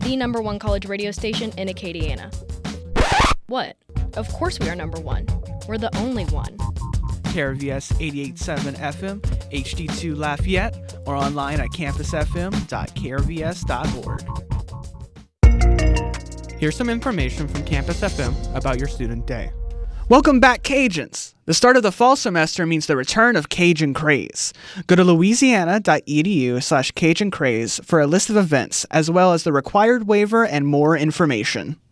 the #1 college radio station in Acadiana. What? Of course we are #1. We're the only one. KRVS 88.7 FM, HD2 Lafayette, or online at campusfm.krvs.org. Here's some information from Campus FM about your student day. Welcome back, Cajuns! The start of the fall semester means the return of Cajun Craze. Go to louisiana.edu/Cajun Craze for a list of events, as well as the required waiver and more information.